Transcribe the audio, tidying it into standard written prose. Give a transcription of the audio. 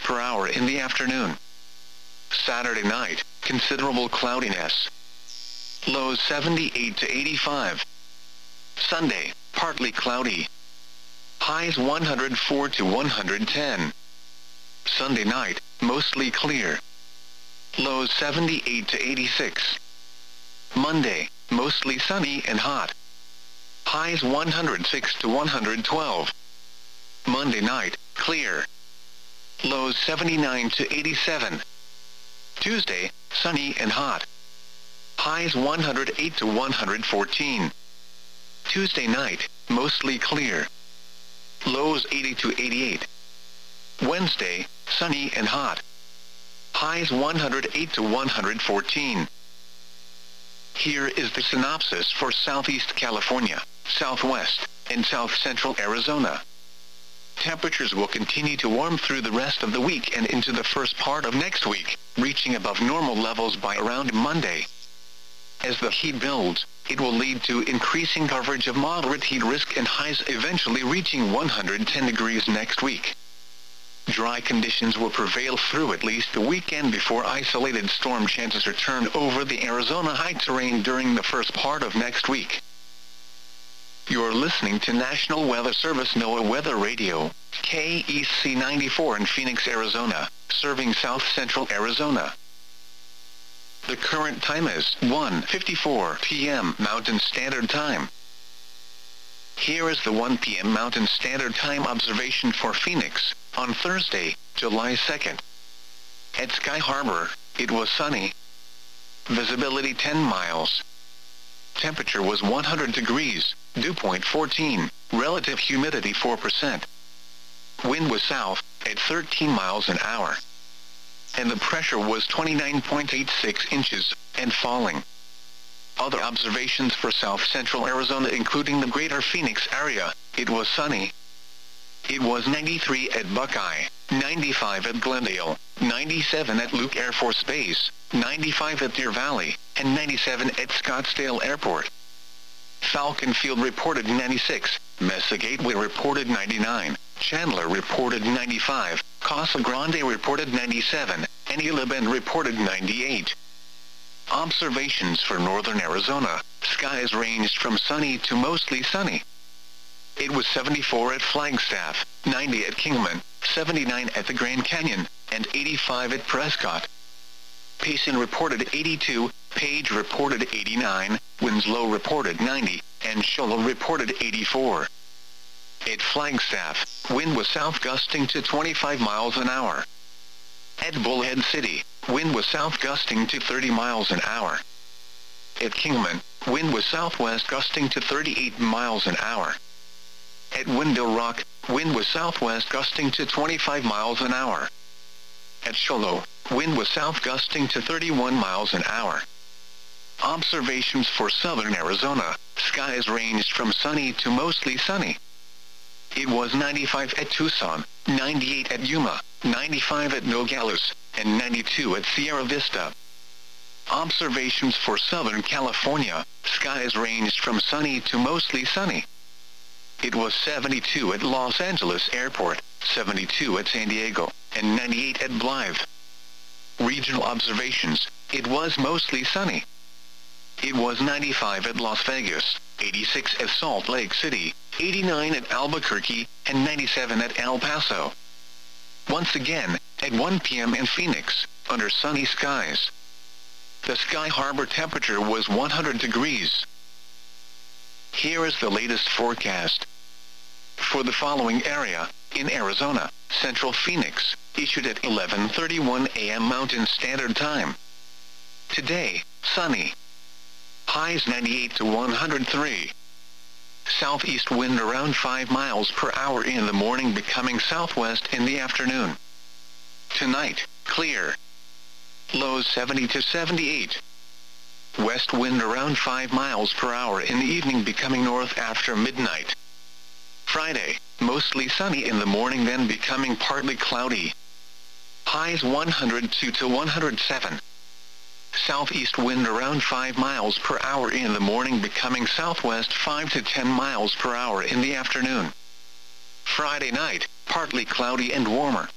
per hour in the afternoon. Saturday night, considerable cloudiness. Lows 78 to 85. Sunday, partly cloudy. Highs 104 to 110. Sunday night, mostly clear. Lows 78 to 86. Monday, mostly sunny and hot. Highs 106 to 112. Monday night, clear. Lows 79 to 87. Tuesday, sunny and hot. Highs 108 to 114. Tuesday night, mostly clear. Lows 80 to 88. Wednesday, sunny and hot. Highs 108 to 114. Here is the synopsis for Southeast California, Southwest, and South Central Arizona. Temperatures will continue to warm through the rest of the week and into the first part of next week, reaching above normal levels by around Monday. As the heat builds, it will lead to increasing coverage of moderate heat risk and highs eventually reaching 110 degrees next week. Dry conditions will prevail through at least the weekend before isolated storm chances return over the Arizona high terrain during the first part of next week. You're listening to National Weather Service NOAA Weather Radio, KEC 94 in Phoenix, Arizona, serving South Central Arizona. The current time is 1:54 p.m. Mountain Standard Time. Here is the 1 p.m. Mountain Standard Time observation for Phoenix, on Thursday, July 2nd. At Sky Harbor, it was sunny. Visibility 10 miles. Temperature was 100 degrees, dew point 14, relative humidity 4%. Wind was south, at 13 miles an hour. And the pressure was 29.86 inches, and falling. Other observations for South Central Arizona including the greater Phoenix area, it was sunny. It was 93 at Buckeye, 95 at Glendale, 97 at Luke Air Force Base, 95 at Deer Valley, and 97 at Scottsdale Airport. Falcon Field reported 96, Mesa Gateway reported 99, Chandler reported 95, Casa Grande reported 97, and Isla Bend reported 98. Observations for northern Arizona, skies ranged from sunny to mostly sunny. It was 74 at Flagstaff, 90 at Kingman, 79 at the Grand Canyon, and 85 at Prescott. Payson reported 82, Page reported 89, Winslow reported 90, and Shoal reported 84. At Flagstaff, wind was south gusting to 25 miles an hour. At Bullhead City, wind was south gusting to 30 miles an hour. At Kingman, wind was southwest gusting to 38 miles an hour. At Window Rock, wind was southwest gusting to 25 miles an hour. At Shoal, wind was south gusting to 31 miles an hour. Observations for southern Arizona, skies ranged from sunny to mostly sunny. It was 95 at Tucson, 98 at Yuma, 95 at Nogales, and 92 at Sierra Vista. Observations for Southern California, skies ranged from sunny to mostly sunny. It was 72 at Los Angeles Airport, 72 at San Diego, and 98 at Blythe. Regional observations, it was mostly sunny. It was 95 at Las Vegas, 86 at Salt Lake City, 89 at Albuquerque, and 97 at El Paso. Once again, at 1 p.m. in Phoenix, under sunny skies. The Sky Harbor temperature was 100 degrees. Here is the latest forecast. For the following area, in Arizona, Central Phoenix, issued at 11:31 a.m. Mountain Standard Time. Today, sunny. Highs 98 to 103. Southeast wind around 5 miles per hour in the morning, becoming southwest in the afternoon. Tonight, clear. Lows 70 to 78. West wind around 5 miles per hour in the evening, becoming north after midnight. Friday, mostly sunny in the morning, then becoming partly cloudy. Highs 102 to 107. Southeast wind around 5 miles per hour in the morning, becoming southwest 5 to 10 miles per hour in the afternoon. Friday night, partly cloudy and warmer.